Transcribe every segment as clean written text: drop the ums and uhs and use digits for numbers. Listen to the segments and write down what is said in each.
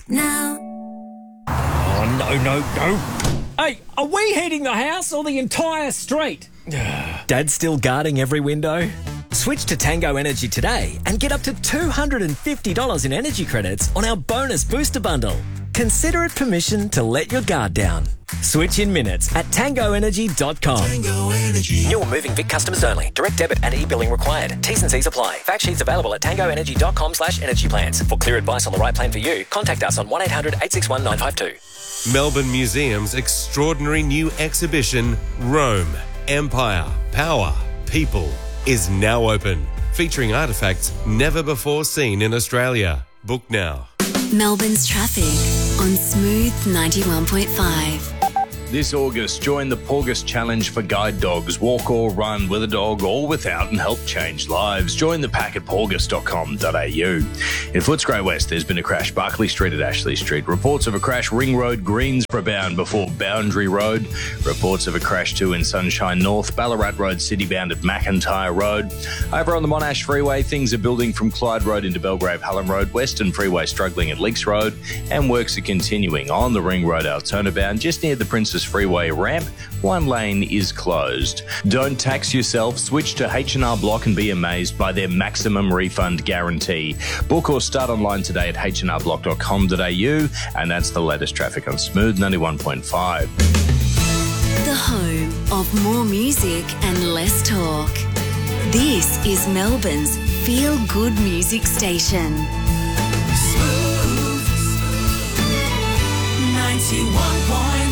now. Oh, no. Hey, are we heating the house or the entire street? Dad's still guarding every window? Switch to Tango Energy today and get up to $250 in energy credits on our bonus booster bundle. Consider it permission to let your guard down. Switch in minutes at tangoenergy.com. Tango Energy. New or moving Vic customers only. Direct debit and e-billing required. T's and C's apply. Fact sheets available at tangoenergy.com/energy plans. For clear advice on the right plan for you, contact us on 1800 861 952. Melbourne Museum's extraordinary new exhibition, Rome, Empire, Power, People, is now open, featuring artefacts never before seen in Australia. Book now. Melbourne's traffic on Smooth 91.5. This August, join the Porgus Challenge for guide dogs. Walk or run with a dog or without and help change lives. Join the pack at porgus.com.au. In Footscray West, there's been a crash. Barclay Street at Ashley Street. Reports of a crash. Ring Road, Greensborough bound before Boundary Road. Reports of a crash too in Sunshine North. Ballarat Road, City bound at McIntyre Road. Over on the Monash Freeway, things are building from Clyde Road into Belgrave Hallam Road. Western Freeway struggling at Leaks Road. And works are continuing on the Ring Road Altona bound just near the Princess Freeway ramp. One lane is closed. Don't tax yourself. Switch to H&R Block and be amazed by their maximum refund guarantee. Book or start online today at hnrblock.com.au, and that's the latest traffic on Smooth 91.5. The home of more music and less talk. This is Melbourne's feel-good music station. Smooth 91.5.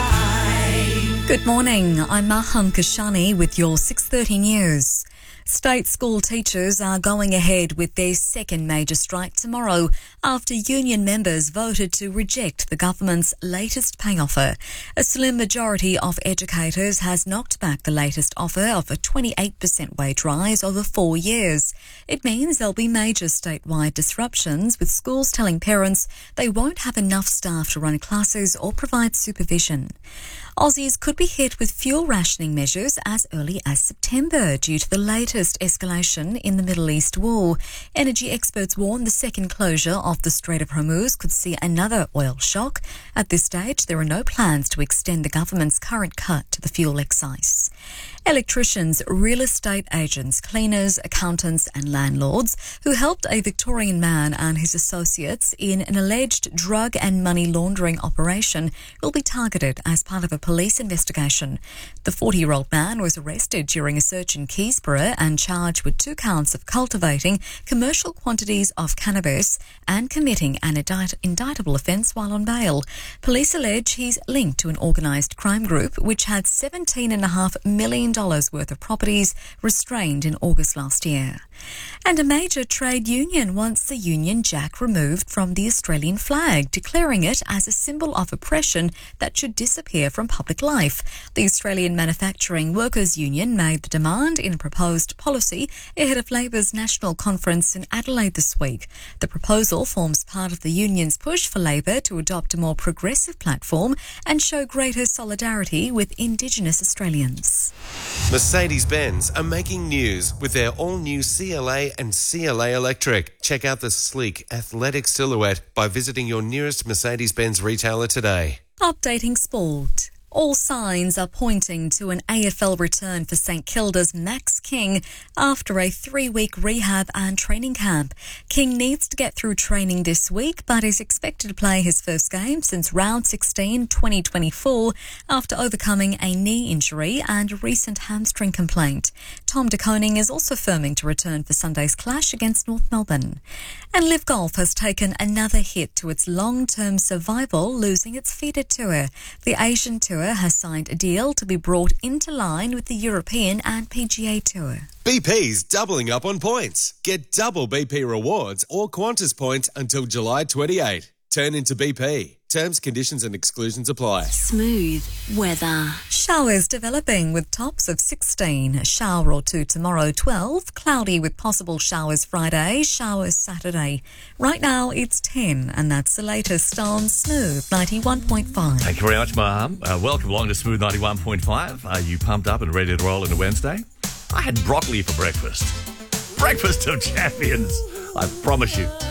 Good morning, I'm Mahan Kashani with your 6:30 news. State school teachers are going ahead with their second major strike tomorrow after union members voted to reject the government's latest pay offer. A slim majority of educators has knocked back the latest offer of a 28% wage rise over 4 years. It means there'll be major statewide disruptions, with schools telling parents they won't have enough staff to run classes or provide supervision. Aussies could be hit with fuel rationing measures as early as September due to the latest escalation in the Middle East war. Energy experts warn the second closure of the Strait of Hormuz could see another oil shock. At this stage, there are no plans to extend the government's current cut to the fuel excise. Electricians, real estate agents, cleaners, accountants and landlords who helped a Victorian man and his associates in an alleged drug and money laundering operation will be targeted as part of a police investigation. The 40-year-old man was arrested during a search in Keysborough and charged with 2 counts of cultivating commercial quantities of cannabis and committing an indictable offence while on bail. Police allege he's linked to an organised crime group which had $17.5 million worth of properties restrained in August last year. And a major trade union wants the Union Jack removed from the Australian flag, declaring it as a symbol of oppression that should disappear from public life. The Australian Manufacturing Workers Union made the demand in a proposed policy ahead of Labor's national conference in Adelaide this week. The proposal forms part of the union's push for Labor to adopt a more progressive platform and show greater solidarity with Indigenous Australians. Mercedes-Benz are making news with their all-new CLA and CLA Electric. Check out the sleek, athletic silhouette by visiting your nearest Mercedes-Benz retailer today. Updating sport. All signs are pointing to an AFL return for St Kilda's Max King after a 3-week rehab and training camp. King needs to get through training this week, but is expected to play his first game since round 16 2024 after overcoming a knee injury and a recent hamstring complaint. Tom De Koning is also firming to return for Sunday's clash against North Melbourne. And Live Golf has taken another hit to its long-term survival, losing its feeder tour. The Asian Tour has signed a deal to be brought into line with the European and PGA Tour. BP's doubling up on points. Get double BP rewards or Qantas points until July 28. Turn into BP. Terms, conditions and exclusions apply. Smooth weather. Showers developing with tops of 16. A shower or two tomorrow, 12. Cloudy with possible showers Friday. Showers Saturday. Right now it's 10, and that's the latest on Smooth 91.5. Thank you very much, Maham. Welcome along to Smooth 91.5. Are you pumped up and ready to roll into Wednesday? I had broccoli for breakfast. Breakfast of champions, I promise you.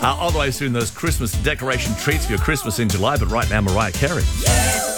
On the way soon, those Christmas decoration treats for your Christmas in July. But right now, Mariah Carey.